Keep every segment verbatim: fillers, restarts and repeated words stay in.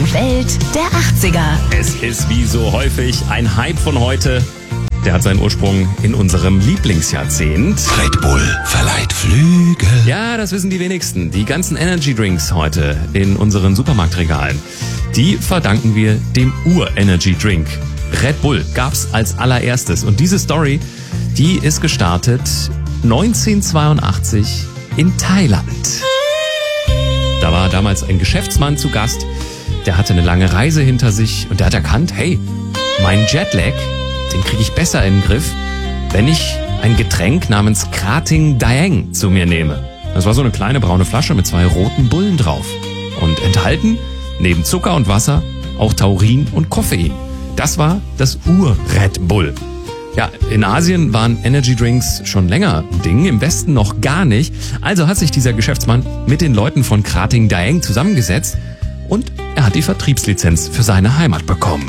Die Welt der achtziger. Es ist wie so häufig ein Hype von heute. Der hat seinen Ursprung in unserem Lieblingsjahrzehnt. Red Bull verleiht Flügel. Ja, das wissen die wenigsten. Die ganzen Energy Drinks heute in unseren Supermarktregalen, die verdanken wir dem Ur-Energy Drink. Red Bull gab's als allererstes. Und diese Story, die ist gestartet neunzehnhundertzweiundachtzig in Thailand. Da war damals ein Geschäftsmann zu Gast, der hatte eine lange Reise hinter sich und der hat erkannt, hey, mein Jetlag, den kriege ich besser in den Griff, wenn ich ein Getränk namens Krating Daeng zu mir nehme. Das war so eine kleine braune Flasche mit zwei roten Bullen drauf. Und enthalten, neben Zucker und Wasser, auch Taurin und Koffein. Das war das Ur-Red Bull. Ja, in Asien waren Energy Drinks schon länger ein Ding, im Westen noch gar nicht. Also hat sich dieser Geschäftsmann mit den Leuten von Krating Daeng zusammengesetzt und er hat die Vertriebslizenz für seine Heimat bekommen.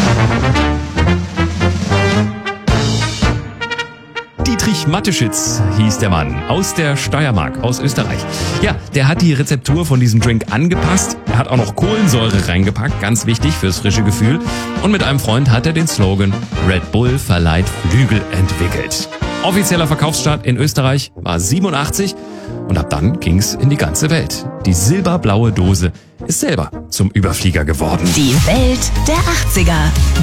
Dietrich Mateschitz hieß der Mann aus der Steiermark, aus Österreich. Ja, der hat die Rezeptur von diesem Drink angepasst. Er hat auch noch Kohlensäure reingepackt, ganz wichtig fürs frische Gefühl. Und mit einem Freund hat er den Slogan Red Bull verleiht Flügel entwickelt. Offizieller Verkaufsstart in Österreich war siebenundachtzig und ab dann ging's in die ganze Welt. Die silberblaue Dose ist selber zum Überflieger geworden. Die Welt der achtziger.